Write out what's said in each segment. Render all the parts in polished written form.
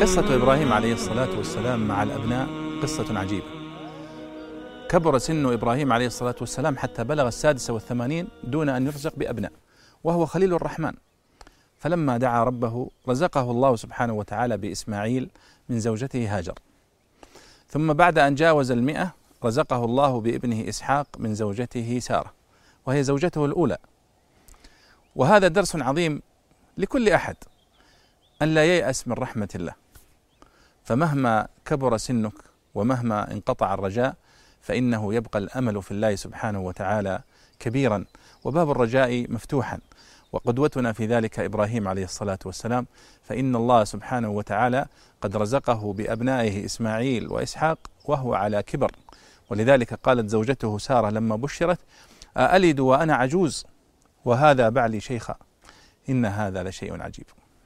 قصة إبراهيم عليه الصلاة والسلام مع الأبناء قصة عجيبة. كبر سن إبراهيم عليه الصلاة والسلام حتى بلغ 86 دون أن يرزق بأبناء، وهو خليل الرحمن. فلما دعا ربه رزقه الله سبحانه وتعالى بإسماعيل من زوجته هاجر، ثم بعد أن جاوز 100 رزقه الله بابنه إسحاق من زوجته سارة، وهي زوجته الأولى. وهذا درس عظيم لكل أحد، أن لا ييأس من رحمة الله، فمهما كبر سنك ومهما انقطع الرجاء فإنه يبقى الأمل في الله سبحانه وتعالى كبيرا، وباب الرجاء مفتوحا. وقدوتنا في ذلك إبراهيم عليه الصلاة والسلام، فإن الله سبحانه وتعالى قد رزقه بأبنائه إسماعيل وإسحاق وهو على كبر. ولذلك قالت زوجته سارة لما بشرت: أألد وأنا عجوز وهذا بعلي شيخا، إن هذا لشيء عجيب.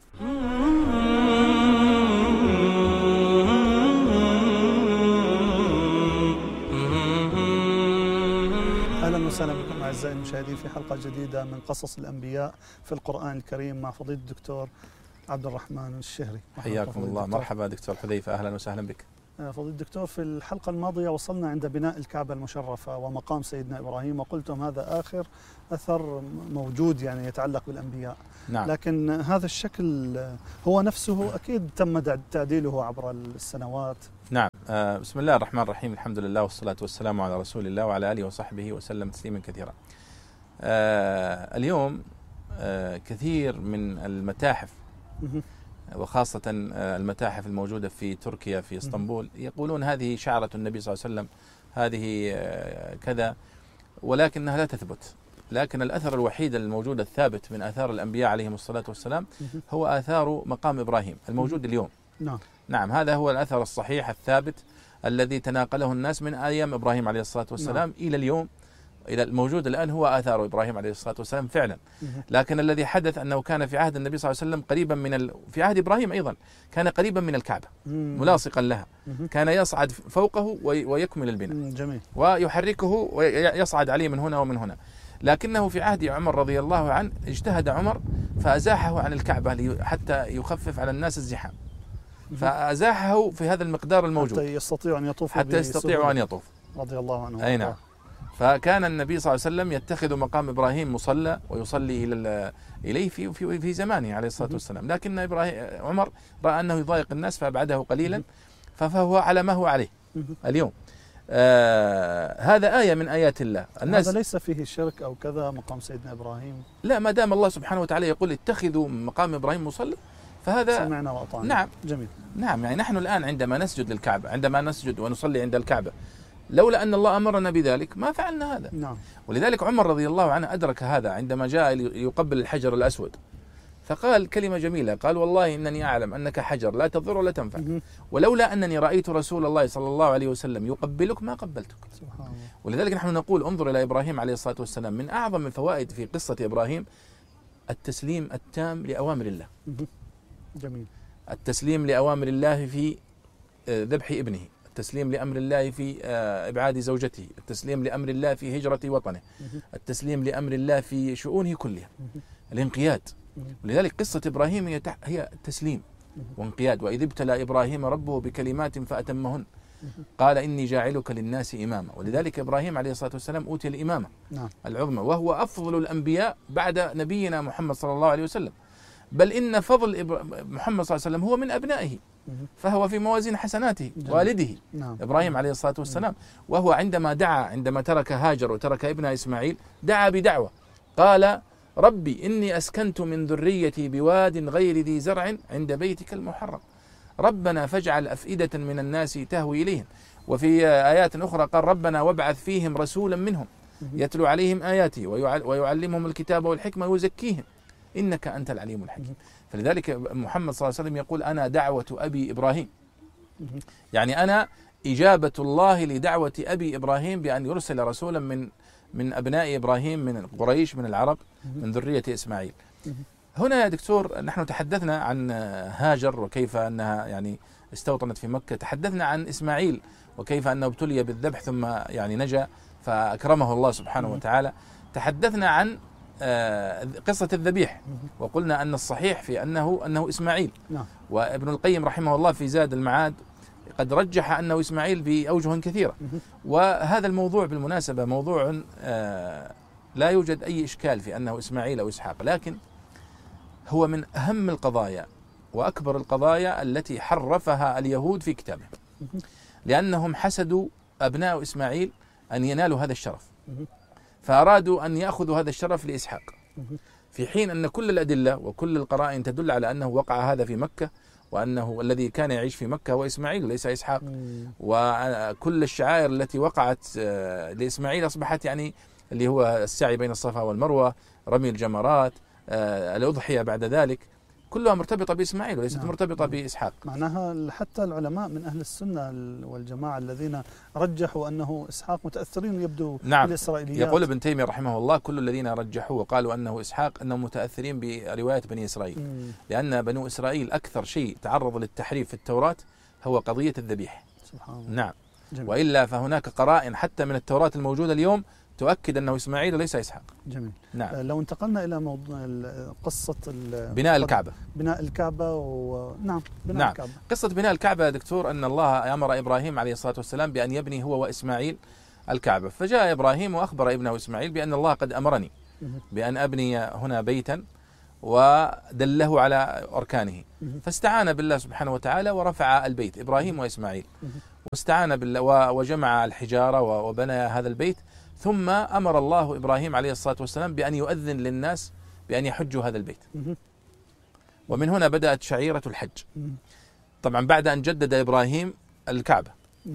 أهلا وسهلا بكم أعزائي المشاهدين في حلقة جديدة من قصص الأنبياء في القرآن الكريم مع فضيلة الدكتور عبد الرحمن الشهري. حياكم الله. مرحبا دكتور حذيفة، أهلا وسهلا بك. فضيلة الدكتور، في الحلقة الماضية وصلنا عند بناء الكعبة المشرفة ومقام سيدنا إبراهيم، وقلتم هذا آخر أثر موجود يعني يتعلق بالأنبياء. نعم. لكن هذا الشكل هو نفسه أكيد تم تعديله عبر السنوات. نعم. بسم الله الرحمن الرحيم، الحمد لله والصلاة والسلام على رسول الله وعلى آله وصحبه وسلم تسليما كثيرا. اليوم كثير من المتاحف وخاصة المتاحف الموجودة في تركيا في اسطنبول يقولون هذه شعرة النبي صلى الله عليه وسلم، هذه كذا، ولكنها لا تثبت. لكن الأثر الوحيد الموجود الثابت من آثار الأنبياء عليهم الصلاة والسلام هو آثار مقام إبراهيم الموجود اليوم. نعم، هذا هو الأثر الصحيح الثابت الذي تناقله الناس من أيام إبراهيم عليه الصلاة والسلام إلى اليوم، إلى الموجود الآن هو آثار إبراهيم عليه الصلاة والسلام فعلا. لكن الذي حدث أنه كان في عهد النبي صلى الله عليه وسلم قريبا من في عهد إبراهيم أيضا كان قريبا من الكعبة ملاصقا لها، كان يصعد فوقه ويكمل البناء. جميل. ويحركه ويصعد عليه من هنا ومن هنا. لكنه في عهد عمر رضي الله عنه اجتهد عمر فأزاحه عن الكعبة حتى يخفف على الناس الزحام، فأزاحه في هذا المقدار الموجود حتى يستطيعوا أن يطوفوا، حتى يستطيعوا أن يطوفوا رضي الله عنه. أي نعم. فكان النبي صلى الله عليه وسلم يتخذ مقام إبراهيم مصلى ويصلي إليه في زمانه عليه الصلاة والسلام. لكن عمر رأى أنه يضايق الناس فأبعده قليلا، فهو على ما هو عليه اليوم. هذا آية من آيات الله. الناس هذا ليس فيه شرك أو كذا مقام سيدنا إبراهيم، لا، ما دام الله سبحانه وتعالى يقول اتخذوا مقام إبراهيم مصلى فهذا سمعنا وأطعنا. نعم. جميل. نعم، يعني نحن الآن عندما نسجد للكعبة، عندما نسجد ونصلي عند الكعبة، لولا أن الله أمرنا بذلك ما فعلنا هذا. نعم. ولذلك عمر رضي الله عنه أدرك هذا عندما جاء يقبل الحجر الأسود، فقال كلمة جميلة، قال: والله إنني أعلم أنك حجر لا تضر ولا تنفع، ولولا أنني رأيت رسول الله صلى الله عليه وسلم يقبلك ما قبلتك. سبحان الله. ولذلك نحن نقول انظر إلى إبراهيم عليه الصلاة والسلام، من أعظم الفوائد في قصة إبراهيم التسليم التام لأوامر الله. جميل. التسليم لأوامر الله في ذبح ابنه، التسليم لأمر الله في إبعاد زوجته، التسليم لأمر الله في هجرة وطنه، التسليم لأمر الله في شؤونه كلها، الانقياد. ولذلك قصة إبراهيم هي تسليم وانقياد. وإذ ابتلى إبراهيم ربه بكلمات فأتمهن قال إني جاعلك للناس إماما. ولذلك إبراهيم عليه الصلاة والسلام أوتي الإمامة العظمى، وهو أفضل الأنبياء بعد نبينا محمد صلى الله عليه وسلم، بل إن فضل محمد صلى الله عليه وسلم هو من أبنائه، فهو في موازين حسناته والده إبراهيم عليه الصلاة والسلام. وهو عندما ترك هاجر وترك ابنها إسماعيل دعا بدعوة، قال: ربي إني أسكنت من ذريتي بواد غير ذي زرع عند بيتك المحرم ربنا فاجعل أفئدة من الناس تهوي إليهم. وفي آيات أخرى قال: ربنا وابعث فيهم رسولا منهم يتلو عليهم آياتي ويعلمهم الكتاب والحكمة ويزكيهم إنك أنت العليم الحكيم. فلذلك محمد صلى الله عليه وسلم يقول: أنا دعوة أبي إبراهيم، يعني أنا إجابة الله لدعوة أبي إبراهيم بأن يرسل رسولا من أبناء إبراهيم من قريش من العرب من ذرية إسماعيل. هنا يا دكتور نحن تحدثنا عن هاجر وكيف أنها يعني استوطنت في مكة، تحدثنا عن إسماعيل وكيف أنه ابتلي بالذبح ثم يعني نجا فأكرمه الله سبحانه وتعالى، تحدثنا عن قصة الذبيح، وقلنا أن الصحيح في أنه إسماعيل. نعم. وابن القيم رحمه الله في زاد المعاد قد رجح أنه إسماعيل بأوجه كثيرة. وهذا الموضوع بالمناسبة موضوع لا يوجد أي إشكال في أنه إسماعيل أو إسحاق، لكن هو من أهم القضايا وأكبر القضايا التي حرفها اليهود في كتابهم، لأنهم حسدوا أبناء إسماعيل أن ينالوا هذا الشرف، فأرادوا أن يأخذوا هذا الشرف لإسحاق، في حين أن كل الأدلة وكل القرائن تدل على أنه وقع هذا في مكة، وأنه الذي كان يعيش في مكة هو إسماعيل وليس إسحاق. وكل الشعائر التي وقعت لإسماعيل أصبحت يعني اللي هو السعي بين الصفا والمروة، رمي الجمرات، الأضحية بعد ذلك، كلها مرتبطة بإسماعيل وليست مرتبطة بإسحاق. معناها حتى العلماء من أهل السنة والجماعة الذين رجحوا أنه إسحاق متأثرين يبدو بالإسرائيليات. يقول ابن تيمية رحمه الله: كل الذين رجحوا وقالوا أنه إسحاق أنهم متأثرين برواية بني إسرائيل، لأن بنو إسرائيل أكثر شيء تعرض للتحريف في التوراة هو قضية الذبيح. سبحان الله. نعم. جميل. وإلا فهناك قرائن حتى من التوراة الموجودة اليوم تؤكد أنه إسماعيل وليس إسحاق. جميل. نعم. لو انتقلنا إلى موضوع قصة بناء الكعبة. بناء الكعبة بناء الكعبة. قصة بناء الكعبة يا دكتور، أن الله أمر إبراهيم عليه الصلاة والسلام بأن يبني هو وإسماعيل الكعبة، فجاء إبراهيم وأخبر ابنه إسماعيل بأن الله قد أمرني بأن أبني هنا بيتا، ودله على أركانه، فاستعان بالله سبحانه وتعالى ورفع البيت إبراهيم وإسماعيل، واستعان بالله وجمع الحجارة وبنى هذا البيت. ثم أمر الله إبراهيم عليه الصلاة والسلام بأن يؤذن للناس بأن يحجوا هذا البيت، ومن هنا بدأت شعيرة الحج. طبعا بعد أن جدد إبراهيم الكعبة،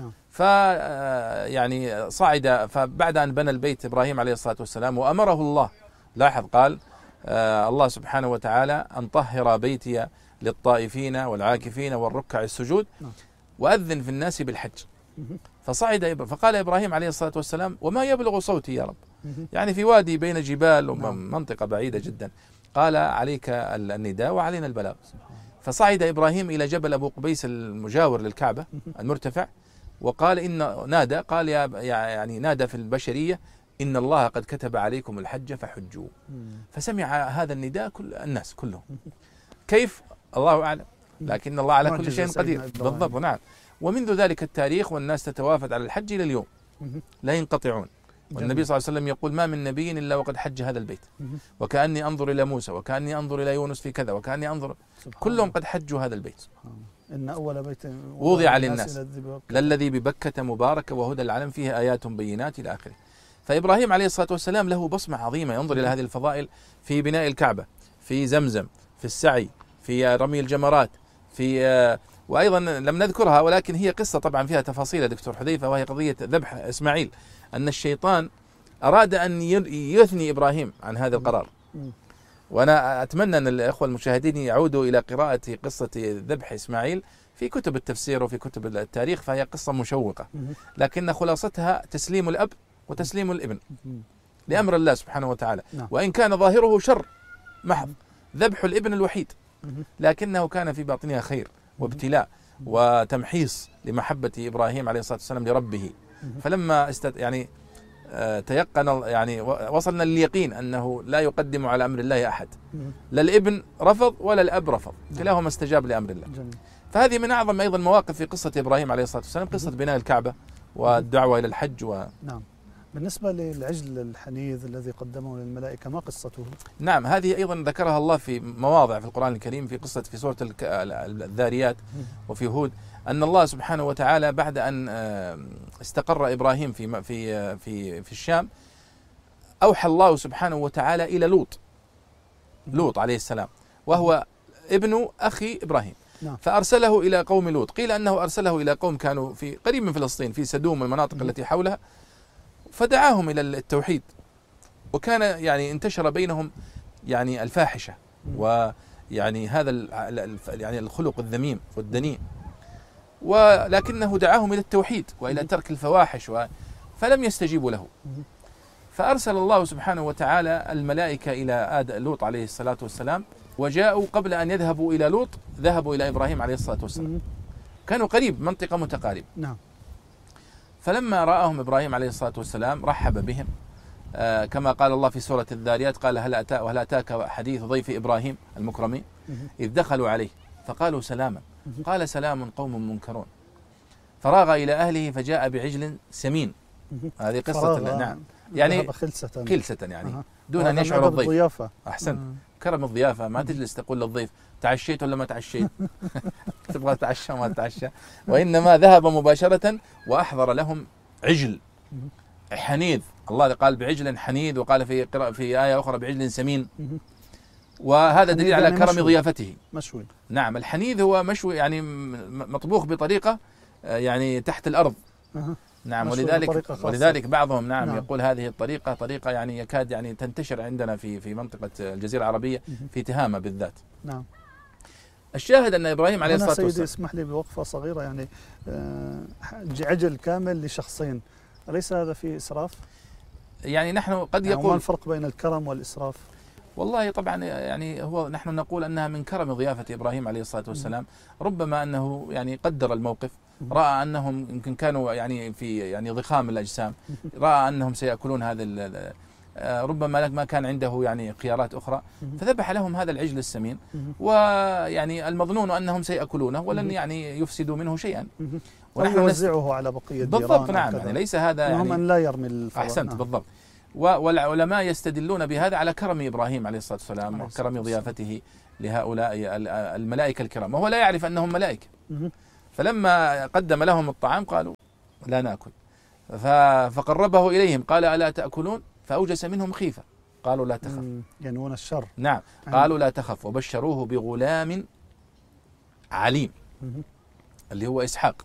يعني صعد، فبعد أن بنى البيت إبراهيم عليه الصلاة والسلام وأمره الله، لاحظ قال الله سبحانه وتعالى: أن طهر بيتي للطائفين والعاكفين والركع السجود وأذن في الناس بالحج. فصعد فقال إبراهيم عليه الصلاة والسلام: وما يبلغ صوتي يا رب؟ يعني في وادي بين جبال ومنطقة بعيدة جدا. قال: عليك النداء وعلينا البلاغ. فصعد إبراهيم إلى جبل أبو قبيس المجاور للكعبة المرتفع، وقال يعني نادى في البشرية: إن الله قد كتب عليكم الحج فحجوا. فسمع هذا النداء كل الناس كلهم. كيف؟ الله أعلم، لكن الله على كل شيء قدير. بالضبط. نعم. ومنذ ذلك التاريخ والناس تتوافد على الحج إلى اليوم، لا ينقطعون. والنبي صلى الله عليه وسلم يقول: ما من نبي إلا وقد حج هذا البيت، وكأني أنظر إلى موسى، وكأني أنظر إلى يونس في كذا، وكأني أنظر، كلهم قد حجوا هذا البيت. إن أول بيت وضع للناس للذي ببكة مبارك وهدى العلم فيه آيات بينات إلى آخره. فإبراهيم عليه الصلاة والسلام له بصمة عظيمة، ينظر إلى هذه الفضائل في بناء الكعبة، في زمزم، في السعي، في رمي الجمرات، في وأيضا لم نذكرها ولكن هي قصة طبعا فيها تفاصيل يا دكتور حذيفة، وهي قضية ذبح إسماعيل، أن الشيطان أراد أن يثني إبراهيم عن هذا القرار. وأنا أتمنى أن الأخوة المشاهدين يعودوا إلى قراءة قصة ذبح إسماعيل في كتب التفسير وفي كتب التاريخ، فهي قصة مشوقة، لكن خلاصتها تسليم الأب وتسليم الابن لأمر الله سبحانه وتعالى، وإن كان ظاهره شر محض، ذبح الابن الوحيد، لكنه كان في باطنها خير وابتلاء وتمحيص لمحبة إبراهيم عليه الصلاة والسلام لربه. فلما تيقن، يعني وصلنا لليقين أنه لا يقدم على أمر الله أحد، لا الابن رفض ولا الأب رفض، كلاهما استجاب لأمر الله. فهذه من أعظم أيضا مواقف في قصة إبراهيم عليه الصلاة والسلام، قصة بناء الكعبة والدعوة إلى الحج نعم. بالنسبة للعجل الحنيذ الذي قدمه للملائكة، ما قصته؟ نعم، هذه أيضا ذكرها الله في مواضع في القرآن الكريم، في سورة الذاريات وفي هود، أن الله سبحانه وتعالى بعد أن استقر إبراهيم في الشام، أوحى الله سبحانه وتعالى إلى لوط عليه السلام، وهو ابن أخي إبراهيم، فأرسله إلى قوم لوط. قيل أنه أرسله إلى قوم كانوا في قريب من فلسطين، في سدوم والمناطق التي حولها، فدعاهم إلى التوحيد، وكان يعني انتشر بينهم يعني الفاحشة، ويعني هذا يعني الخلق الذميم والدنيء، ولكنه دعاهم إلى التوحيد وإلى ترك الفواحش، فلم يستجيبوا له. فأرسل الله سبحانه وتعالى الملائكة إلى لوط عليه الصلاة والسلام، وجاءوا قبل أن يذهبوا إلى لوط ذهبوا إلى إبراهيم عليه الصلاة والسلام، كانوا قريب، منطقة متقاربة. نعم. فلما رآهم إبراهيم عليه الصلاة والسلام رحب بهم كما قال الله في سورة الذاريات قال هل أتاك حديث ضيف إبراهيم المكرمين إذ دخلوا عليه فقالوا سلاما قال سلام قوم منكرون فراغ إلى أهله فجاء بعجل سمين. هذه قصة نعم يعني خلسة يعني دون أن يشعر الضيف. أحسنت. كرم الضيافة، ما تجلس تقول للضيف تعشيت ولا ما تعشيت تبغى تتعشى وما تتعشى، وإنما ذهب مباشرة وأحضر لهم عجل حنيذ. الله قال بعجل حنيذ، وقال في آية أخرى بعجل سمين، وهذا دليل على كرم ضيافته. مشوي. نعم، الحنيذ هو مشوي يعني مطبوخ بطريقة يعني تحت الأرض. نعم، ولذلك بعضهم نعم يقول هذه الطريقة طريقة يعني يكاد يعني تنتشر عندنا في منطقة الجزيرة العربية في تهامة بالذات. نعم. الشاهد أن إبراهيم عليه الصلاة والسلام، سيدي اسمح لي بوقفة صغيرة، يعني عجل كامل لشخصين، أليس هذا فيه إسراف؟ يعني نحن قد يقول ما الفرق بين الكرم والإسراف؟ والله طبعا يعني نحن نقول أنها من كرم ضيافة إبراهيم عليه الصلاة والسلام. ربما أنه يعني قدر الموقف، رأى أنهم يمكن كانوا يعني في يعني ضخام الأجسام، رأى أنهم سيأكلون هذا ربما ما كان عنده يعني خيارات أخرى، فذبح لهم هذا العجل السمين، ويعني المظنون أنهم سيأكلونه ولن يعني يفسدوا منه شيئا، ونحن يوزعه على بقية الجيران. بالضبط. نعم، يعني ليس هذا يعني أن لا يرمي الفضل. أحسنت. بالضبط. والعلماء يستدلون بهذا على كرم إبراهيم عليه الصلاة والسلام وكرم ضيافته لهؤلاء الملائكة الكرام، وهو لا يعرف أنهم ملائكة. فلما قدم لهم الطعام قالوا لا نأكل، فقربه إليهم قال ألا تأكلون؟ فأوجس منهم خيفة، قالوا لا تخف. ينوون الشر. نعم، قالوا لا تخف، وبشروه بغلام عليم اللي هو إسحاق.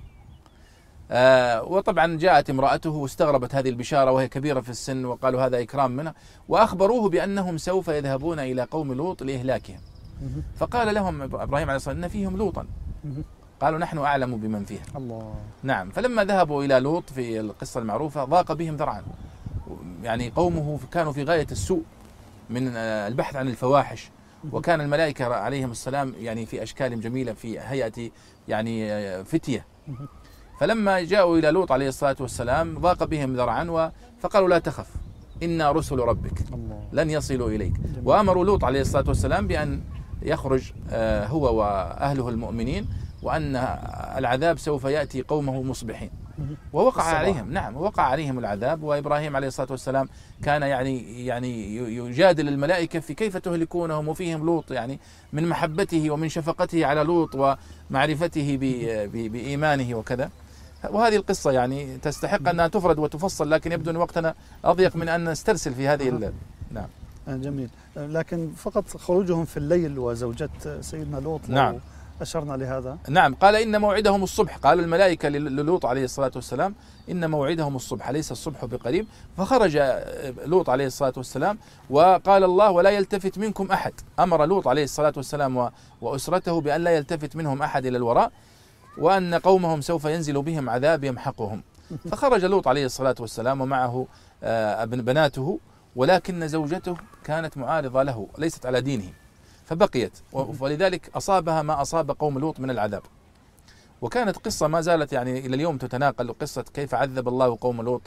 وطبعا جاءت امرأته واستغربت هذه البشارة وهي كبيرة في السن، وقالوا هذا إكرام منها، وأخبروه بأنهم سوف يذهبون إلى قوم لوط لإهلاكهم. فقال لهم إبراهيم عليه الصلاة والسلام إن فيهم لوطا. قالوا نحن أعلم بمن فيها. الله. نعم. فلما ذهبوا إلى لوط في القصة المعروفة ضاق بهم ذرعا، يعني قومه كانوا في غاية السوء من البحث عن الفواحش، وكان الملائكة عليهم السلام يعني في أشكال جميلة في هيئة يعني فتية. فلما جاءوا إلى لوط عليه الصلاة والسلام ضاق بهم ذرعا، فقالوا لا تخف إنا رسل ربك لن يصلوا إليك. وأمروا لوط عليه الصلاة والسلام بأن يخرج هو وأهله المؤمنين، وأن العذاب سوف يأتي قومه مصبحين. ووقع عليهم. نعم، وقع عليهم العذاب. وإبراهيم عليه الصلاة والسلام كان يعني يجادل الملائكة في كيف تهلكونهم وفيهم لوط، يعني من محبته ومن شفقته على لوط ومعرفته بإيمانه وكذا. وهذه القصة يعني تستحق أنها تفرد وتفصل، لكن يبدو أن وقتنا أضيق من أن نسترسل في هذه نعم. جميل. لكن فقط خروجهم في الليل وزوجة سيدنا لوط. نعم. أشرنا لهذا. نعم. قال إن موعدهم الصبح، قال الملائكة للوط عليه الصلاة والسلام إن موعدهم الصبح ليس الصبح بقريب. فخرج لوط عليه الصلاة والسلام، وقال الله ولا يلتفت منكم أحد. أمر لوط عليه الصلاة والسلام وأسرته بأن لا يلتفت منهم أحد إلى الوراء، وأن قومهم سوف ينزل بهم عذاب يمحقهم. فخرج لوط عليه الصلاة والسلام ومعه بناته، ولكن زوجته كانت معارضة له، ليست على دينه، فبقيت، ولذلك أصابها ما أصاب قوم لوط من العذاب. وكانت قصة ما زالت يعني إلى اليوم تتناقل، قصة كيف عذب الله قوم لوط.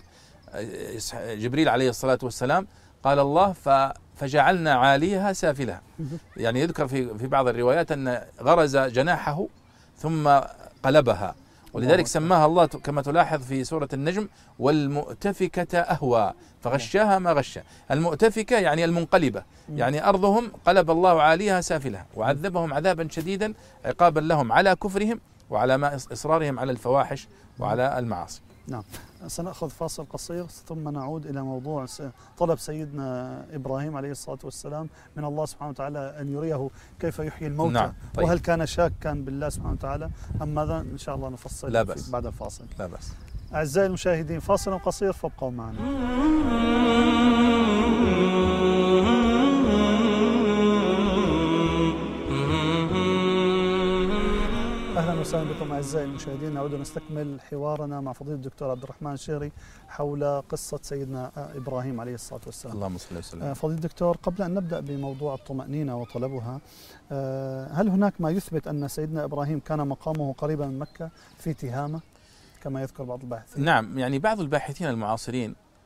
جبريل عليه الصلاة والسلام قال الله فجعلنا عاليها سافلها. يعني يذكر في بعض الروايات أن غرز جناحه ثم قلبها، ولذلك سماها الله كما تلاحظ في سورة النجم والمؤتفكة أهوى فغشاها ما غشا. المؤتفكة يعني المنقلبة، يعني أرضهم قلب الله عاليها سافلها، وعذبهم عذابا شديدا عقابا لهم على كفرهم وعلى ما إصرارهم على الفواحش وعلى المعاصي. نعم. سنأخذ فاصل قصير ثم نعود إلى موضوع طلب سيدنا إبراهيم عليه الصلاة والسلام من الله سبحانه وتعالى أن يريه كيف يحيي الموتى. نعم. طيب. وهل كان شاكا بالله سبحانه وتعالى أم ماذا؟ إن شاء الله نفصل لا بأس. بعد الفاصل. لا بأس. أعزائي المشاهدين، فاصل قصير فابقوا معنا. أهلا وسهلا بكم أعزائي المشاهدين. نعود نستكمل حوارنا مع فضيلة الدكتور عبد الرحمن الشيري حول قصة سيدنا إبراهيم عليه الصلاة والسلام. اللهم صل وسلم. فضيلة الدكتور، قبل أن نبدأ بموضوع الطمأنينة وطلبها، هل هناك ما يثبت أن سيدنا إبراهيم كان مقامه قريبا من مكة في تهامة كما يذكر بعض الباحثين؟ نعم، يعني بعض الباحثين المعاصرين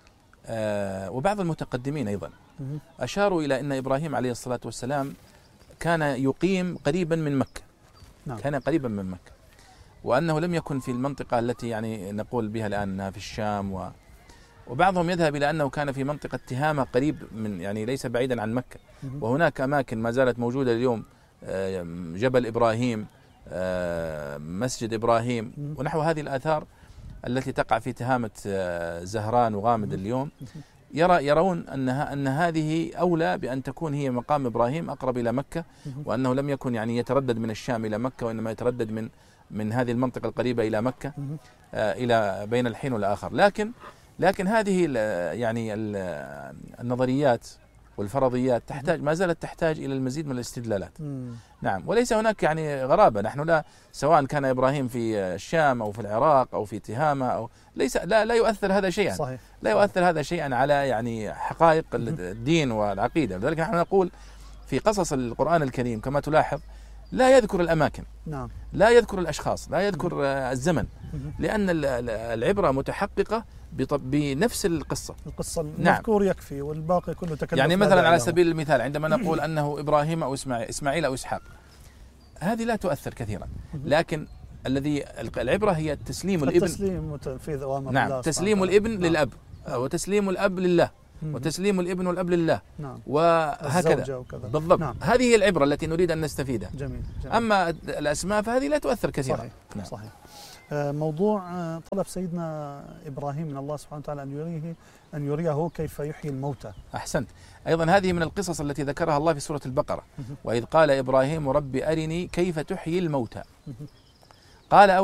وبعض المتقدمين أيضا أشاروا إلى أن إبراهيم عليه الصلاة والسلام كان يقيم قريبا من مكة. نعم. كان قريبا من مكة، وأنه لم يكن في المنطقة التي يعني نقول بها الآن أنها في الشام، وبعضهم يذهب إلى أنه كان في منطقة تهامة قريب من، يعني ليس بعيدا عن مكة. وهناك أماكن ما زالت موجودة اليوم، جبل إبراهيم، مسجد إبراهيم، ونحو هذه الآثار التي تقع في تهامة زهران وغامد اليوم. يرون أن هذه أولى بأن تكون هي مقام إبراهيم أقرب إلى مكة، وأنه لم يكن يعني يتردد من الشام إلى مكة، وإنما يتردد من هذه المنطقة القريبة إلى مكة، إلى بين الحين والآخر. لكن هذه يعني النظريات والفرضيات ما زالت تحتاج إلى المزيد من الاستدلالات. نعم، وليس هناك يعني غرابة. نحن لا، سواء كان إبراهيم في الشام أو في العراق أو في تهامة أو لا يؤثر هذا شيئا. صحيح. لا يؤثر هذا شيئا على يعني حقائق الدين والعقيدة. لذلك نحن نقول في قصص القرآن الكريم كما تلاحظ لا يذكر الأماكن، نعم، لا يذكر الأشخاص، لا يذكر الزمن، لأن العبرة متحققة بنفس القصة المذكور. نعم. يكفي، والباقي كله تكلف. يعني مثلا على سبيل المثال عندما نقول أنه إبراهيم أو إسماعيل أو إسحاق، هذه لا تؤثر كثيرا، لكن العبرة هي تسليم الابن. التسليم في أوامر نعم، الله. تسليم الابن للأب، وتسليم الأب لله، وتسليم الابن والأب لله. نعم. وهكذا بالضبط. نعم. هذه هي العبرة التي نريد أن نستفيدها. جميل. أما الأسماء فهذه لا تؤثر كثيرا. صحيح. نعم. صحيح. موضوع طلب سيدنا إبراهيم من الله سبحانه وتعالى أن يريه كيف يحيي الموتى. أحسنت. أيضا هذه من القصص التي ذكرها الله في سورة البقرة، وإذ قال إبراهيم رب أرني كيف تحيي الموتى، قال